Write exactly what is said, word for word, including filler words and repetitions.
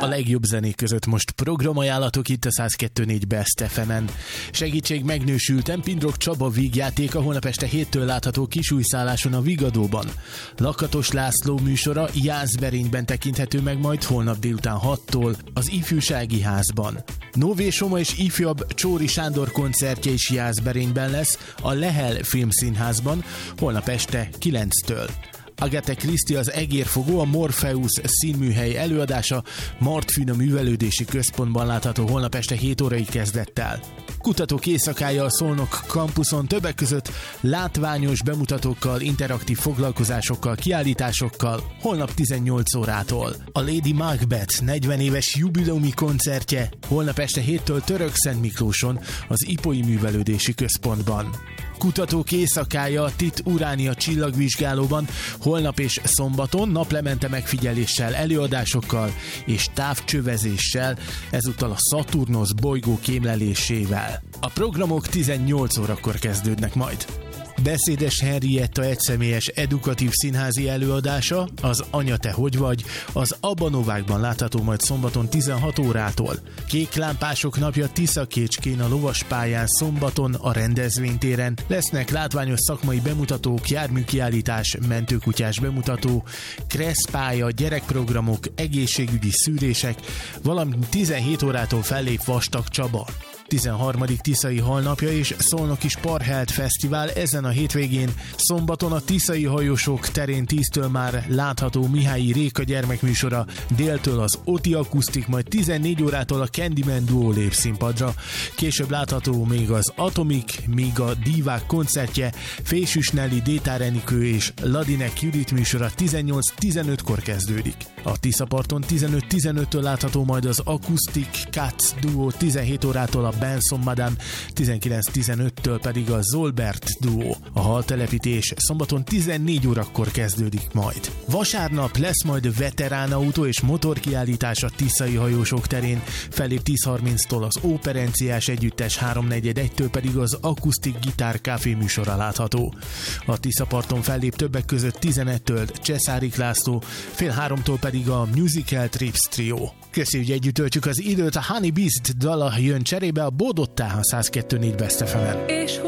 A legjobb zenék között most programajánlatok itt a száz kettő négy Best ef emen. Segítség megnősültem, Pindrok Csaba vígjátéka holnap este héttől látható kisújszálláson a Vigadóban. Lakatos László műsora Jászberényben tekinthető meg majd holnap délután hattól az Ifjúsági Házban. Nové Soma és ifjabb Csóri Sándor koncertje is Jászberényben lesz a Lehel Filmszínházban holnap este kilenctől. Agatha Christie az Egérfogó, a Morpheus színműhely előadása Martfina Művelődési Központban látható holnap este hét órai kezdettel. Kutatók éjszakája a Szolnok kampuszon többek között látványos bemutatókkal, interaktív foglalkozásokkal, kiállításokkal holnap tizennyolc órától. A Lady Macbeth negyven éves jubileumi koncertje holnap este héttől Törökszentmiklóson az Ipoi Művelődési Központban. Kutatók éjszakája a Tit Uránia csillagvizsgálóban holnap és szombaton naplemente megfigyeléssel, előadásokkal és távcsövezéssel, ezúttal a Szaturnosz bolygó kémlelésével. A programok tizennyolc órakor kezdődnek majd. Beszédes Henrietta egyszemélyes edukatív színházi előadása, az Anya te hogy vagy, az Abba Novákban látható majd szombaton tizenhat órától. Kéklámpások napja Tiszakécskén a lovaspályán szombaton a rendezvénytéren. Lesznek látványos szakmai bemutatók, járműkiállítás, mentőkutyás bemutató, kresszpálya, gyerekprogramok, egészségügyi szűrések, valamint tizenhét órától fellép Vastag Csaba. tizenharmadik Tiszai Halnapja és Szolnoki Sparhelt Fesztivál ezen a hétvégén. Szombaton a Tiszai Hajósok terén tíztől már látható Mihályi Réka gyermekműsora, déltől az Oti Akusztik, majd tizennégy órától a Candyman Duo lép színpadra. Később látható még az Atomic, míg a Divák koncertje, Fésűs Nelly, Détár Enikő és Ladinek Judit műsora tizennyolc tizenötkor kezdődik. A Tiszaparton tizenöt tizenöttől látható majd az Acoustic Cats Duo, tizenhét órától a Benson Madame, tizenkilenc tizenöttől pedig a Zolbert Duo. A haltelepítés szombaton tizennégy órakor kezdődik majd. Vasárnap lesz majd veteránautó és motorkiállítás a Tiszai Hajósok terén, fellép tíz harminctól az Óperenciás Együttes, háromnegyed egytől pedig az Akusztik Gitár Café műsora látható. A Tiszaparton fellép többek között tizenegytől Cseszárik László, fél háromtól pedig a Musical Trips Trio. Köszönjük, hogy együtt töltjük az időt, a Honey Beast dala jön cserébe a Bodottá a száz kettő négy Best ef emen.